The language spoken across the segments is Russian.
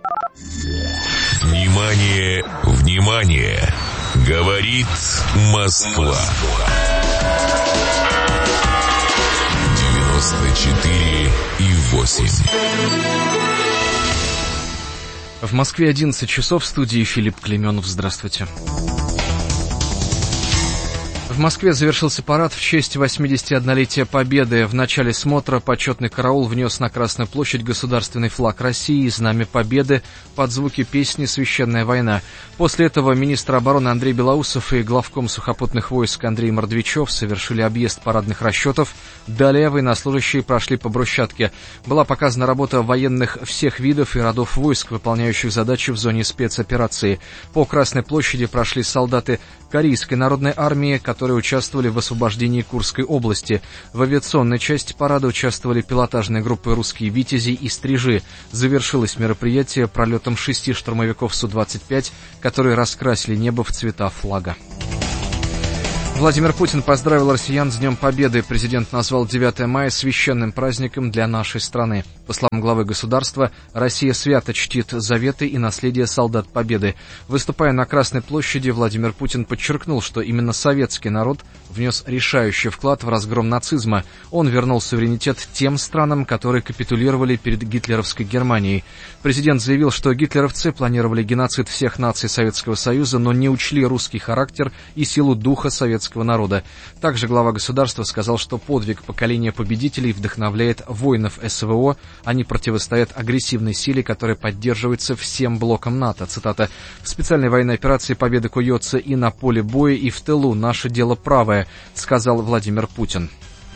Внимание, внимание! Говорит Москва. 94,8. В Москве 11 часов, в студии Филипп Клименов. Здравствуйте. В Москве завершился парад в честь 81-летия Победы. В начале смотра почетный караул внес на Красную площадь государственный флаг России и знамя Победы под звуки песни «Священная война». После этого министр обороны Андрей Белоусов и главком сухопутных войск Андрей Мордвичев совершили объезд парадных расчетов. Далее военнослужащие прошли по брусчатке. Была показана работа военных всех видов и родов войск, выполняющих задачи в зоне спецоперации. По Красной площади прошли солдаты Корейской народной армии, которые участвовали в освобождении Курской области. В авиационной части парада участвовали пилотажные группы «Русские витязи» и «Стрижи». Завершилось мероприятие пролетом 6 штурмовиков Су-25, которые раскрасили небо в цвета флага. Владимир Путин поздравил россиян с Днем Победы. Президент назвал 9 мая священным праздником для нашей страны. По словам главы государства, Россия свято чтит заветы и наследие солдат Победы. Выступая на Красной площади, Владимир Путин подчеркнул, что именно советский народ внес решающий вклад в разгром нацизма. Он вернул суверенитет тем странам, которые капитулировали перед гитлеровской Германией. Президент заявил, что гитлеровцы планировали геноцид всех наций Советского Союза, но не учли русский характер и силу духа советского народа. Также глава государства сказал, что подвиг поколения победителей вдохновляет воинов СВО. Они противостоят агрессивной силе, которая поддерживается всем блоком НАТО. Цитата: «В специальной военной операции победа куется и на поле боя, и в тылу. Наше дело правое», сказал Владимир Путин.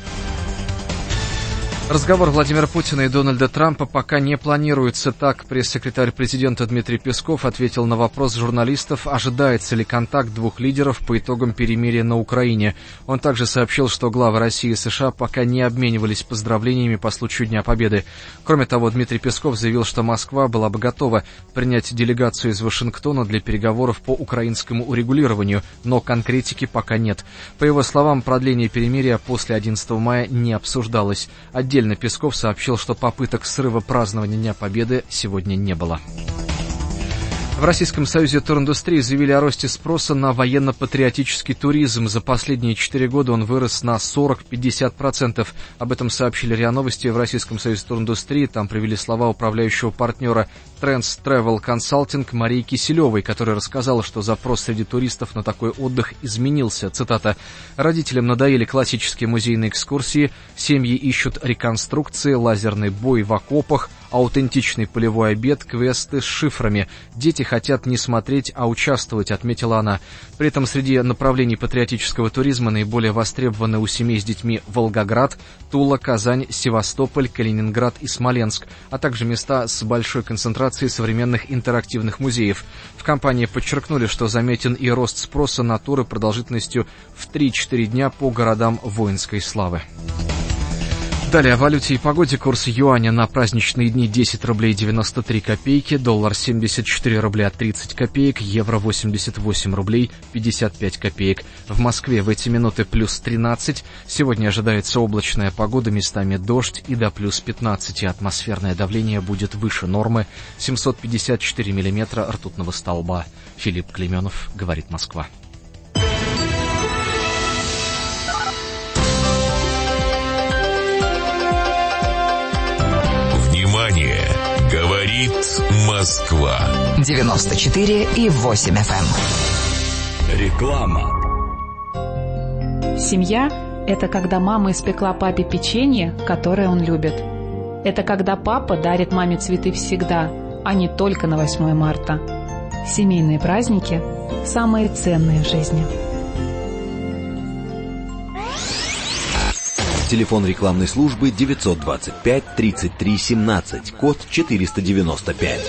Разговор Владимира Путина и Дональда Трампа пока не планируется. Так, пресс-секретарь президента Дмитрий Песков ответил на вопрос журналистов, ожидается ли контакт двух лидеров по итогам перемирия на Украине. Он также сообщил, что главы России и США пока не обменивались поздравлениями по случаю Дня Победы. Кроме того, Дмитрий Песков заявил, что Москва была бы готова принять делегацию из Вашингтона для переговоров по украинскому урегулированию, но конкретики пока нет. По его словам, продление перемирия после 11 мая не обсуждалось. Отдельно Песков сообщил, что попыток срыва празднования Дня Победы сегодня не было. В Российском союзе туриндустрии заявили о росте спроса на военно-патриотический туризм. За последние 4 года он вырос на 40-50%. Об этом сообщили РИА Новости в Российском союзе туриндустрии. Там привели слова управляющего партнера Trends Travel Consulting Марии Киселевой, которая рассказала, что запрос среди туристов на такой отдых изменился. Цитата: «Родителям надоели классические музейные экскурсии, семьи ищут реконструкции, лазерный бой в окопах, аутентичный полевой обед, квесты с шифрами. Дети хотят не смотреть, а участвовать», отметила она. При этом среди направлений патриотического туризма наиболее востребованы у семей с детьми Волгоград, Тула, Казань, Севастополь, Калининград и Смоленск, а также места с большой концентрацией современных интерактивных музеев. В компании подчеркнули, что заметен и рост спроса на туры продолжительностью в 3-4 дня по городам воинской славы. Далее о валюте и погоде. Курс юаня на праздничные дни 10 рублей 93 копейки, доллар 74 рубля 30 копеек, евро 88 рублей 55 копеек. В Москве в эти минуты плюс 13. Сегодня ожидается облачная погода, местами дождь и до плюс 15. Атмосферное давление будет выше нормы 754 миллиметра ртутного столба. Филипп Клименов, говорит Москва. Говорит Москва. 94,8 FM. Реклама. Семья – это когда мама испекла папе печенье, которое он любит. Это когда папа дарит маме цветы всегда, а не только на 8 марта. Семейные праздники – самые ценные в жизни. Телефон рекламной службы 925 33 17, код 495.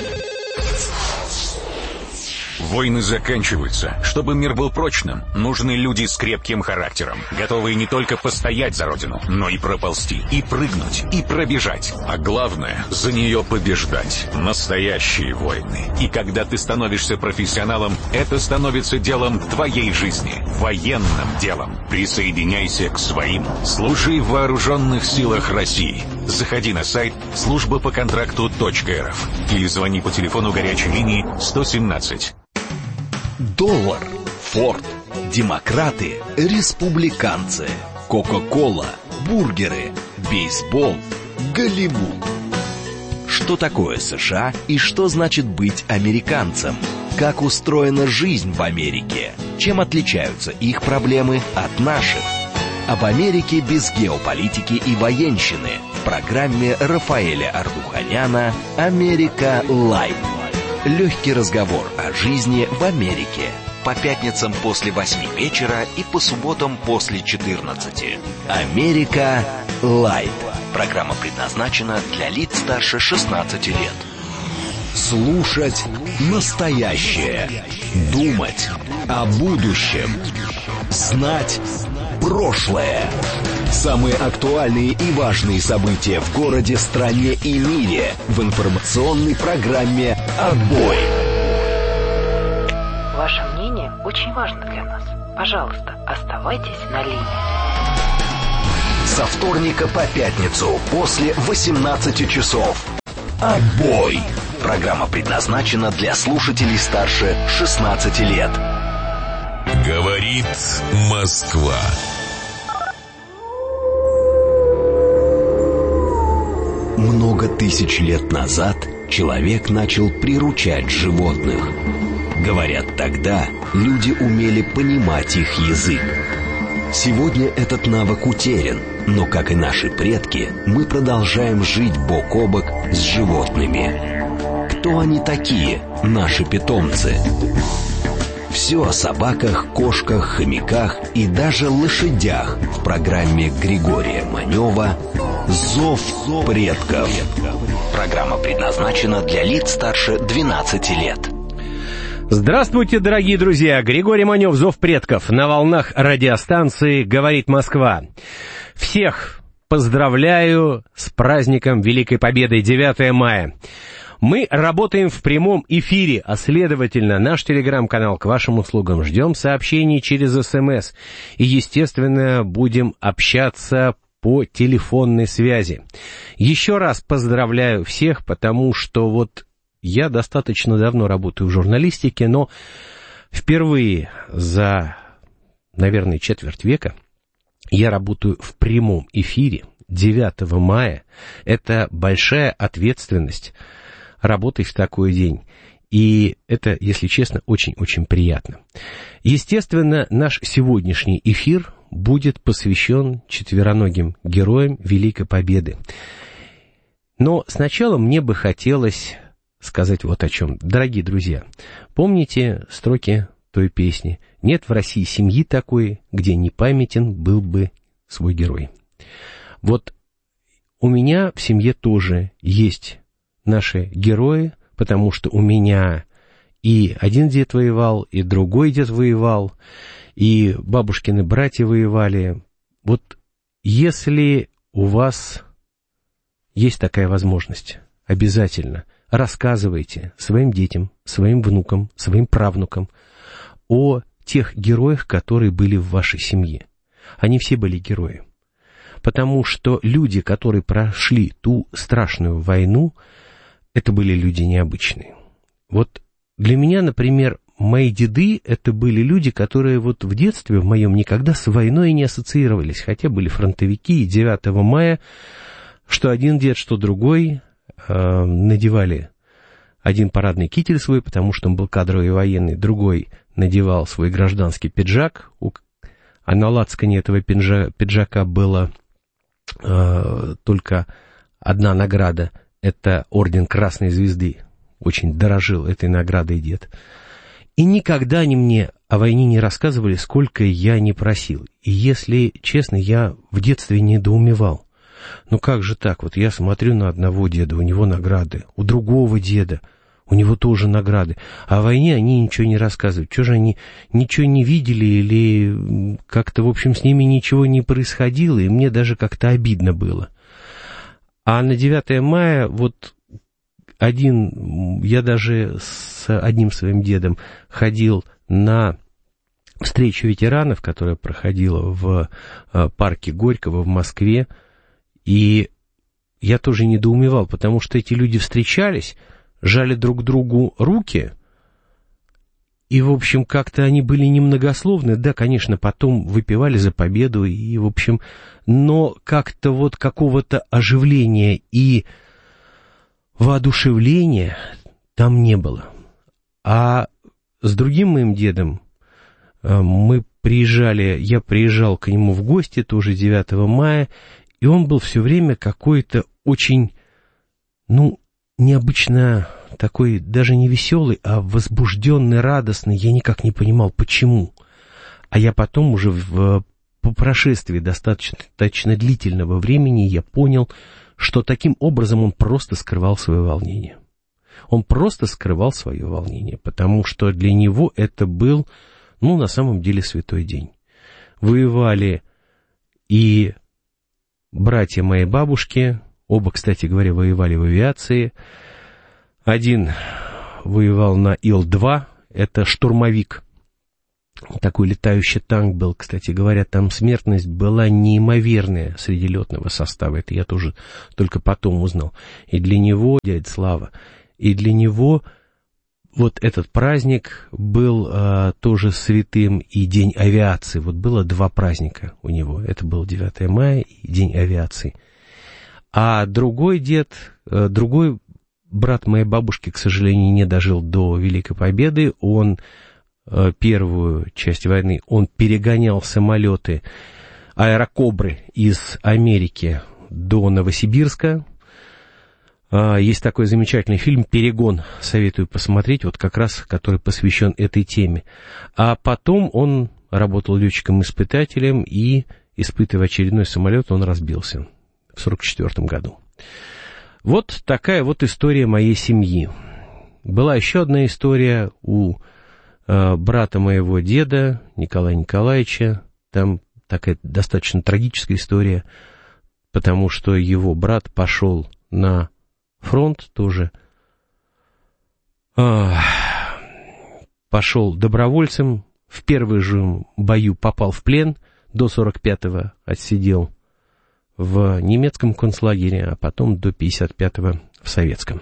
Войны заканчиваются. Чтобы мир был прочным, нужны люди с крепким характером, готовые не только постоять за родину, но и проползти, и прыгнуть, и пробежать. А главное, за нее побеждать. Настоящие войны. И когда ты становишься профессионалом, это становится делом твоей жизни, военным делом. Присоединяйся к своим. Служи в вооруженных силах России. заходи на сайт службапоконтракту.рф или звони по телефону горячей линии 117. Доллар, Форд, демократы, республиканцы, Кока-кола, бургеры, бейсбол, Голливуд. Что такое США и что значит быть американцем? Как устроена жизнь в Америке? Чем отличаются их проблемы от наших? Об Америке без геополитики и военщины в программе Рафаэля Ардуханяна «Америка Лайв». Легкий разговор о жизни в Америке. По пятницам после 8 вечера и по субботам после 14. «Америка Лайв». Программа предназначена для лиц старше 16 лет. Слушать настоящее. Думать о будущем. Знать прошлое. Самые актуальные и важные события в городе, стране и мире в информационной программе «Отбой». Ваше мнение очень важно для нас. Пожалуйста, оставайтесь на линии. Со вторника по пятницу после 18 часов. «Отбой». Программа предназначена для слушателей старше 16 лет. Говорит Москва. Много тысяч лет назад человек начал приручать животных. Говорят, тогда люди умели понимать их язык. Сегодня этот навык утерян, но, как и наши предки, мы продолжаем жить бок о бок с животными. Кто они такие, наши питомцы? Все о собаках, кошках, хомяках и даже лошадях в программе Григория Манева «Зов предков». Программа предназначена для лиц старше 12 лет. Здравствуйте, дорогие друзья! Григорий Манев, «Зов предков» на волнах радиостанции «Говорит Москва». Всех поздравляю с праздником Великой Победы, 9 мая. Мы работаем в прямом эфире, а следовательно, наш телеграм-канал к вашим услугам. Ждем сообщений через СМС. И, естественно, будем общаться по телефонной связи. Еще раз поздравляю всех, потому что вот я достаточно давно работаю в журналистике, но впервые за, наверное, четверть века я работаю в прямом эфире 9 мая. Это большая ответственность работать в такой день. И это, если честно, очень-очень приятно. Естественно, наш сегодняшний эфир будет посвящен четвероногим героям Великой Победы. Но сначала мне бы хотелось сказать вот о чем. Дорогие друзья, помните строки той песни «Нет в России семьи такой, где не памятен был бы свой герой». Вот у меня в семье тоже есть наши герои, потому что у меня и один дед воевал, и другой дед воевал, и бабушкины братья воевали. Вот если у вас есть такая возможность, обязательно рассказывайте своим детям, своим внукам, своим правнукам о тех героях, которые были в вашей семье. Они все были герои. Потому что люди, которые прошли ту страшную войну, это были люди необычные. Вот для меня, например, мои деды, это были люди, которые вот в детстве в моем никогда с войной не ассоциировались, хотя были фронтовики, и 9 мая, что один дед, что другой, надевали один парадный китель свой, потому что он был кадровый военный, другой надевал свой гражданский пиджак, а на лацкане этого пиджака была только одна награда, это орден Красной Звезды. Очень дорожил этой наградой дед. И никогда они мне о войне не рассказывали, сколько я не просил. И если честно, я в детстве недоумевал. Ну как же так? Вот я смотрю на одного деда, у него награды, у другого деда, у него тоже награды. А о войне они ничего не рассказывают. Что же они ничего не видели или как-то, в общем, с ними ничего не происходило, и мне даже как-то обидно было. А на 9 мая вот я даже с одним своим дедом ходил на встречу ветеранов, которая проходила в парке Горького в Москве, и я тоже недоумевал, потому что эти люди встречались, жали друг другу руки, и, в общем, как-то они были немногословны. Да, конечно, потом выпивали за победу, и, в общем, но как-то вот какого-то оживления и воодушевления там не было. А с другим моим дедом я приезжал к нему в гости, тоже 9 мая, и он был все время какой-то очень, необычно такой, даже не веселый, а возбужденный, радостный. Я никак не понимал, почему. А я потом уже по прошествии достаточно длительного времени я понял, что таким образом он просто скрывал свое волнение. Он просто скрывал свое волнение, потому что для него это был, на самом деле, святой день. Воевали и братья моей бабушки, оба, кстати говоря, воевали в авиации. Один воевал на Ил-2, это штурмовик, такой летающий танк был, кстати говоря, там смертность была неимоверная среди летного состава, это я тоже только потом узнал. И для него, дядя Слава, и для него вот этот праздник был тоже святым, и День авиации. Вот было 2 праздника у него, это был 9 мая и День авиации. А другой брат моей бабушки, к сожалению, не дожил до Великой Победы. Он первую часть войны, он перегонял самолеты аэрокобры из Америки до Новосибирска. Есть такой замечательный фильм «Перегон», советую посмотреть, вот как раз, который посвящен этой теме. А потом он работал летчиком-испытателем, и, испытывая очередной самолет, он разбился в 1944 году. Вот такая вот история моей семьи. Была еще одна история у брата моего деда, Николая Николаевича. Там такая достаточно трагическая история, потому что его брат пошел на фронт тоже, пошел добровольцем, в первый же бою попал в плен, до 45-го отсидел в немецком концлагере, а потом до 55-го в советском,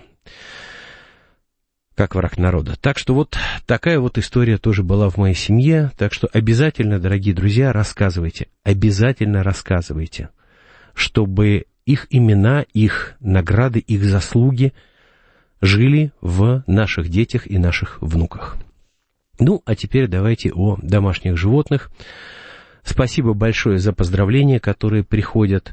как враг народа. Так что вот такая вот история тоже была в моей семье, так что обязательно, дорогие друзья, рассказывайте, обязательно рассказывайте, чтобы их имена, их награды, их заслуги жили в наших детях и наших внуках. А теперь давайте о домашних животных. Спасибо большое за поздравления, которые приходят.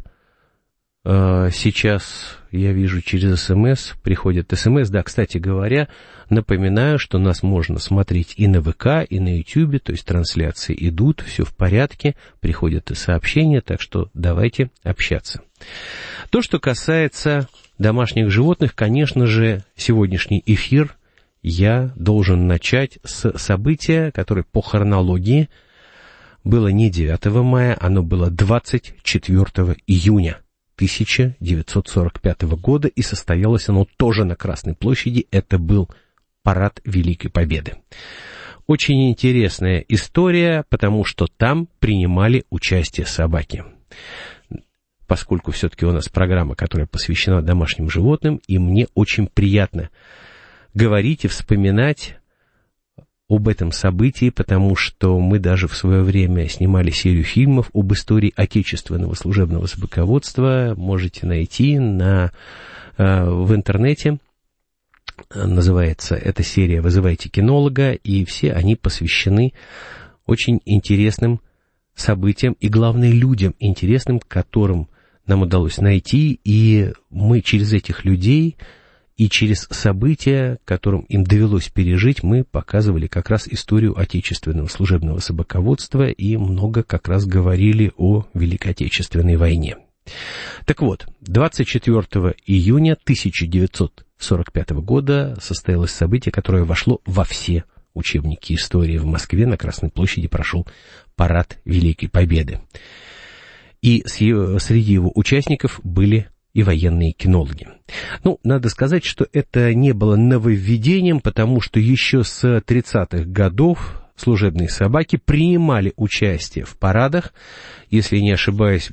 Сейчас, я вижу, через СМС приходят СМС. Да, кстати говоря, напоминаю, что нас можно смотреть и на ВК, и на Ютьюбе, то есть трансляции идут, все в порядке, приходят и сообщения, так что давайте общаться. То, что касается домашних животных, конечно же, сегодняшний эфир я должен начать с события, которое по хронологии было не 9 мая, оно было 24 июня 1945 года, и состоялось оно тоже на Красной площади. Это был парад Великой Победы. Очень интересная история, потому что там принимали участие собаки. Поскольку все-таки у нас программа, которая посвящена домашним животным, и мне очень приятно говорить и вспоминать об этом событии, потому что мы даже в свое время снимали серию фильмов об истории отечественного служебного собаководства. Можете найти в интернете. Называется эта серия «Вызывайте кинолога», и все они посвящены очень интересным событиям и, главное, людям интересным, которым нам удалось найти, и мы через этих людей и через события, которым им довелось пережить, мы показывали как раз историю отечественного служебного собаководства и много как раз говорили о Великой Отечественной войне. Так вот, 24 июня 1945 года состоялось событие, которое вошло во все учебники истории. В Москве на Красной площади прошел парад Великой Победы. И среди его участников были и военные кинологи. Надо сказать, что это не было нововведением, потому что еще с 30-х годов служебные собаки принимали участие в парадах. Если не ошибаюсь, был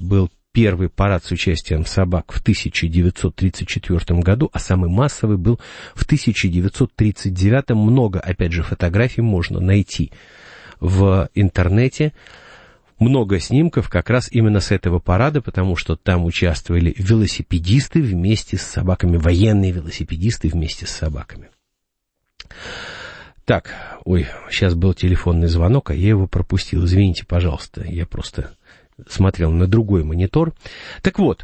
первый парад с участием собак в 1934 году, а самый массовый был в 1939. Много, опять же, фотографий можно найти в интернете. Много снимков как раз именно с этого парада, потому что там участвовали велосипедисты вместе с собаками, военные велосипедисты вместе с собаками. Так, сейчас был телефонный звонок, а я его пропустил. Извините, пожалуйста, я просто смотрел на другой монитор. Так вот,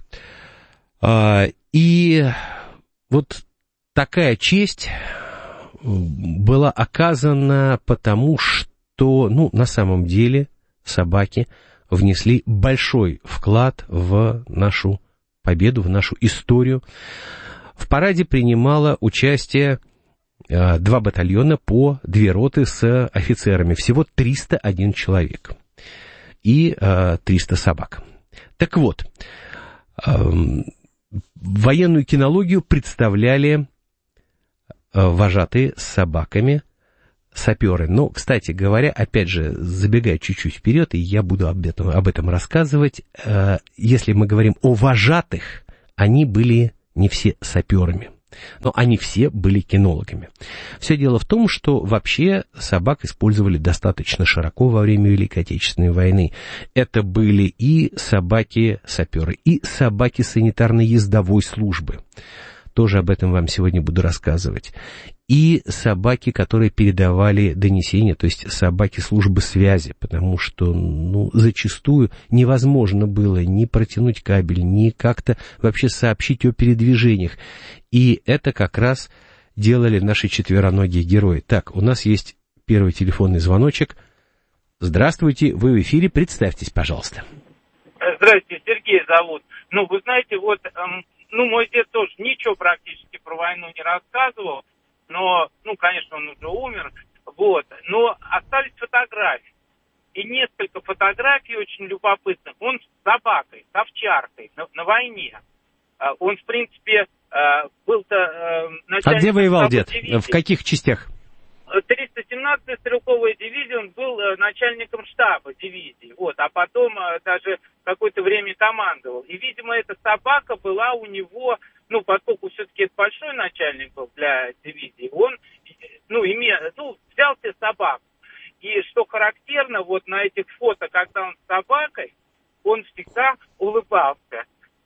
и вот такая честь была оказана потому, что, на самом деле, собаки внесли большой вклад в нашу победу, в нашу историю. В параде принимало участие 2 батальона по 2 роты с офицерами. Всего 301 человек. И 300 собак. Так вот, военную кинологию представляли вожатые с собаками саперы. Но, кстати говоря, опять же, забегая чуть-чуть вперед, и я буду об этом рассказывать, если мы говорим о вожатых, они были не все саперами. Но они все были кинологами. Все дело в том, что вообще собак использовали достаточно широко во время Великой Отечественной войны. Это были и собаки-саперы, и собаки санитарно-ездовой службы. Тоже об этом вам сегодня буду рассказывать. И собаки, которые передавали донесения, то есть собаки службы связи, потому что, зачастую невозможно было ни протянуть кабель, ни как-то вообще сообщить о передвижениях. И это как раз делали наши четвероногие герои. Так, у нас есть первый телефонный звоночек. Здравствуйте, вы в эфире, представьтесь, пожалуйста. Здравствуйте, Сергей зовут. Вы знаете, мой дед тоже ничего практически про войну не рассказывал, но, конечно, он уже умер, но остались фотографии. И несколько фотографий очень любопытных. Он с собакой, с овчаркой на войне. Он, в принципе, был-то начальником... А где воевал дед? Дивизии. В каких частях? 317-я стрелковая дивизия, он был начальником штаба дивизии, а потом даже какое-то время командовал. И, видимо, эта собака была у него, поскольку все-таки это большой начальник был для дивизии, он, взял себе собаку. И что характерно, на этих фото, когда он с собакой, он всегда улыбался.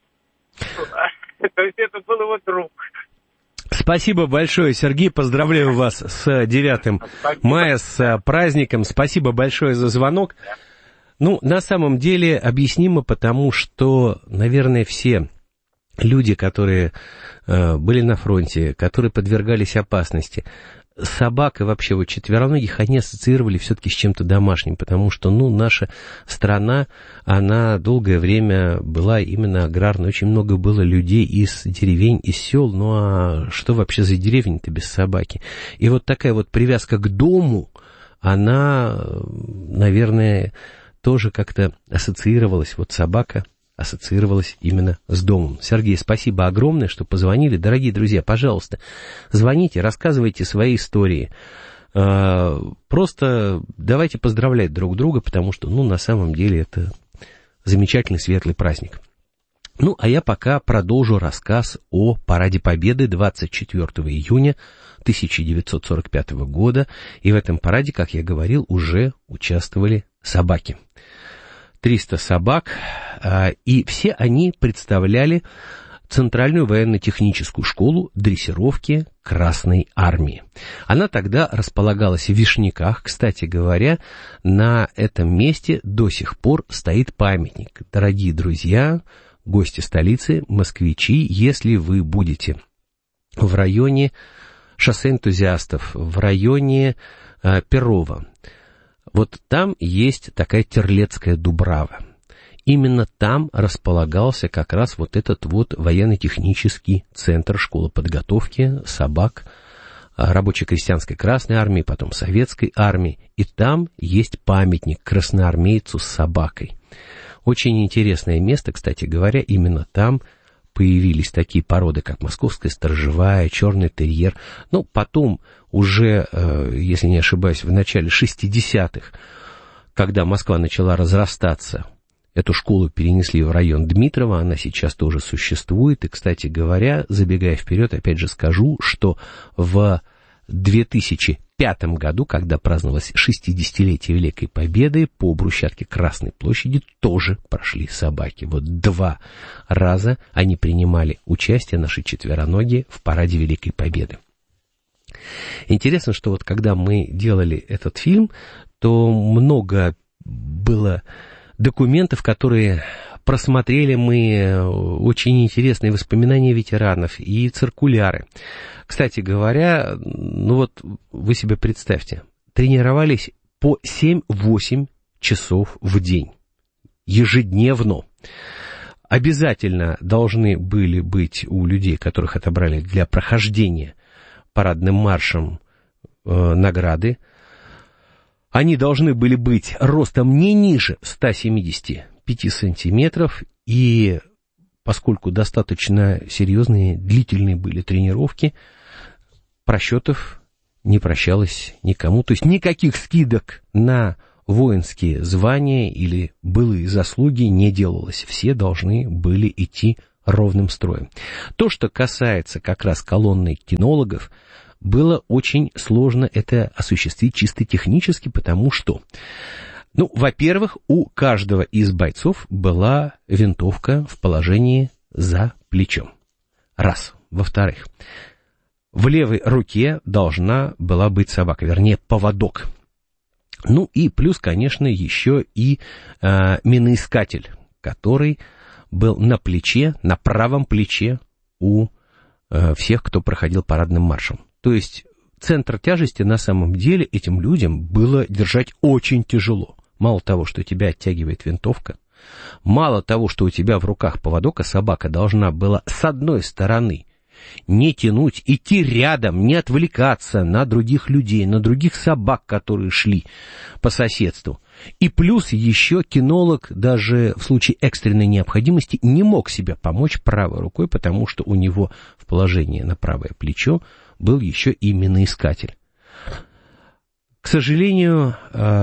То есть это был его друг. Спасибо большое, Сергей, поздравляю вас с 9 мая, с праздником, спасибо большое за звонок. На самом деле объяснимо, потому что, наверное, все люди, которые были на фронте, которые подвергались опасности, собак и вообще четвероногих они ассоциировали все-таки с чем-то домашним, потому что, наша страна, она долгое время была именно аграрной, очень много было людей из деревень, из сел, а что вообще за деревни-то без собаки? И такая привязка к дому, она, наверное, тоже как-то ассоциировалась, собака ассоциировалась именно с домом. Сергей, спасибо огромное, что позвонили. Дорогие друзья, пожалуйста, звоните, рассказывайте свои истории. Просто давайте поздравлять друг друга, потому что, на самом деле, это замечательный светлый праздник. А я пока продолжу рассказ о Параде Победы 24 июня 1945 года. И в этом параде, как я говорил, уже участвовали собаки. 300 собак, и все они представляли Центральную военно-техническую школу дрессировки Красной Армии. Она тогда располагалась в Вишняках. Кстати говоря, на этом месте до сих пор стоит памятник. Дорогие друзья, гости столицы, москвичи, если вы будете в районе шоссе энтузиастов, в районе Перова, там есть такая Терлецкая Дубрава. Именно там располагался как раз этот военно-технический центр школы подготовки собак рабоче-крестьянской Красной Армии, потом Советской Армии. И там есть памятник красноармейцу с собакой. Очень интересное место, кстати говоря, именно там появились такие породы, как московская сторожевая, черный терьер. Потом уже, если не ошибаюсь, в начале 60-х, когда Москва начала разрастаться, Эту школу перенесли в район Дмитрово, она сейчас тоже существует. И, кстати говоря, забегая вперед, опять же скажу, что в 2005 году, когда праздновалось 60-летие Великой Победы, по брусчатке Красной площади тоже прошли собаки. Вот 2 раза они принимали участие, наши четвероногие, в параде Великой Победы. Интересно, что вот когда мы делали этот фильм, то много было документов, которые просмотрели мы, очень интересные воспоминания ветеранов и циркуляры. Кстати говоря, ну вот вы себе представьте, тренировались по 7-8 часов в день, ежедневно. Обязательно должны были быть у людей, которых отобрали для прохождения парадным маршем, награды. Они должны были быть ростом не ниже 175 сантиметров, и поскольку достаточно серьезные, длительные были тренировки, просчетов не прощалось никому. То есть никаких скидок на воинские звания или былые заслуги не делалось. Все должны были идти ровным строем. То, что касается как раз колонны кинологов, было очень сложно это осуществить чисто технически, потому что, ну, во-первых, у каждого из бойцов была винтовка в положении за плечом. Раз. Во-вторых, в левой руке должна была быть собака, вернее, поводок. Ну и плюс, конечно, еще и миноискатель, который был на плече, на правом плече у всех, кто проходил парадным маршем. То есть центр тяжести на самом деле этим людям было держать очень тяжело. Мало того, что тебя оттягивает винтовка, мало того, что у тебя в руках поводок, а собака должна была с одной стороны не тянуть, идти рядом, не отвлекаться на других людей, на других собак, которые шли по соседству. И плюс еще кинолог даже в случае экстренной необходимости не мог себе помочь правой рукой, потому что у него в положении на правое плечо был еще и миноискатель. К сожалению,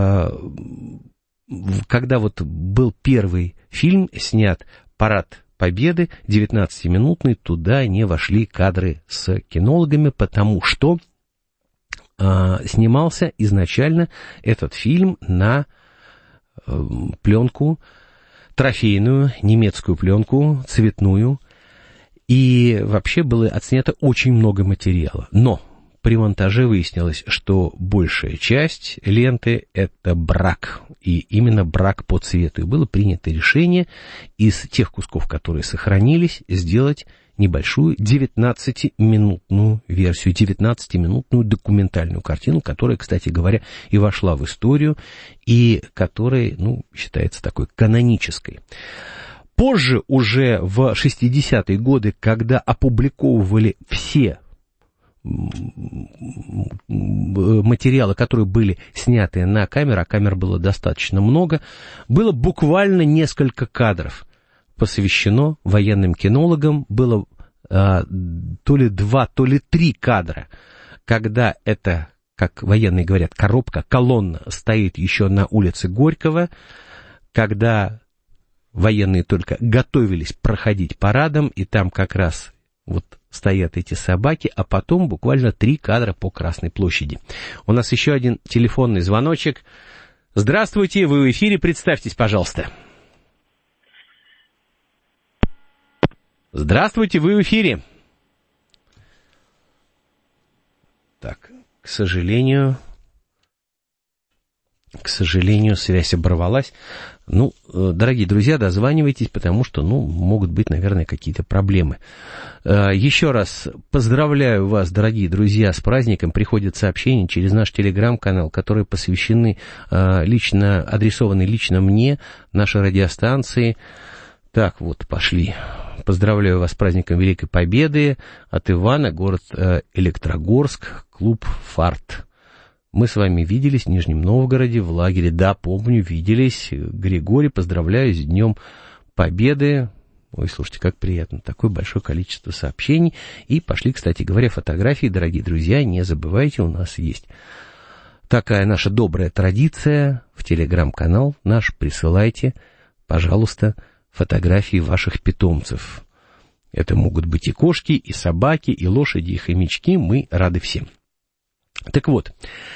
когда вот был первый фильм снят «Парад Победы», 19-минутный, туда не вошли кадры с кинологами, потому что снимался изначально этот фильм на пленку, трофейную немецкую пленку, цветную, и вообще было отснято очень много материала. Но при монтаже выяснилось, что большая часть ленты — это брак, и именно брак по цвету. И было принято решение из тех кусков, которые сохранились, сделать небольшую 19-минутную версию, 19-минутную документальную картину, которая, кстати говоря, и вошла в историю, и которая, ну, считается такой канонической. Позже, уже в 60-е годы, когда опубликовывали все материалы, которые были сняты на камеру, а камер было достаточно много, было буквально несколько кадров посвящено военным кинологам. Было то ли 2, то ли 3 кадра, когда это, как военные говорят, коробка, колонна стоит еще на улице Горького, когда военные только готовились проходить парадом, и там как раз вот стоят эти собаки, а потом буквально 3 кадра по Красной площади. У нас еще один телефонный звоночек. Здравствуйте, вы в эфире, представьтесь, пожалуйста. Здравствуйте, вы в эфире. Так, к сожалению, связь оборвалась. Ну, дорогие друзья, дозванивайтесь, потому что, могут быть, наверное, какие-то проблемы. Еще раз поздравляю вас, дорогие друзья, с праздником. Приходят сообщения через наш телеграм-канал, которые посвящены адресованы лично мне, нашей радиостанции. Так, вот, пошли. Поздравляю вас с праздником Великой Победы. От Ивана, город Электрогорск, клуб «Фарт». Мы с вами виделись в Нижнем Новгороде, в лагере. Да, помню, виделись. Григорий, поздравляю с Днем Победы. Ой, слушайте, как приятно. Такое большое количество сообщений. И пошли, кстати говоря, фотографии. Дорогие друзья, не забывайте, у нас есть такая наша добрая традиция. В телеграм-канал наш присылайте пожалуйста, фотографии ваших питомцев. Это могут быть и кошки, и собаки, и лошади, и хомячки. Мы рады всем. Так вот,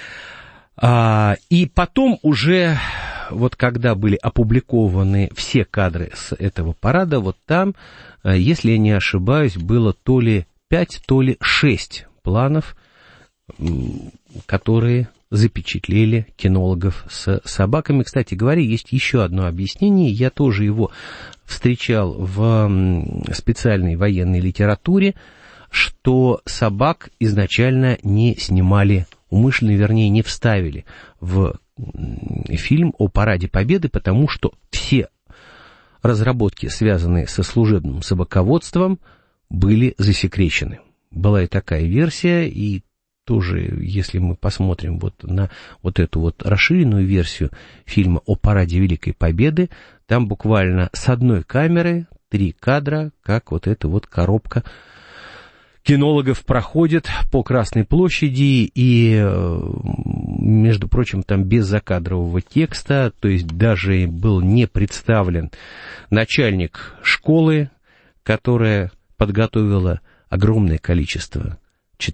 и потом уже, вот когда были опубликованы все кадры с этого парада, вот там, если я не ошибаюсь, было то ли 5, то ли 6 планов, которые запечатлели кинологов с собаками. Кстати говоря, есть еще одно объяснение, я тоже его встречал в специальной военной литературе, что собак изначально не снимали умышленно, вернее, не вставили в фильм о Параде Победы, потому что все разработки, связанные со служебным собаководством, были засекречены. Была и такая версия, и тоже, если мы посмотрим вот на вот эту вот расширенную версию фильма о Параде Великой Победы, там буквально с одной камеры 3 кадра, как вот эта вот коробка кинологов проходит по Красной площади, и, между прочим, там без закадрового текста, то есть даже был не представлен начальник школы, которая подготовила огромное количество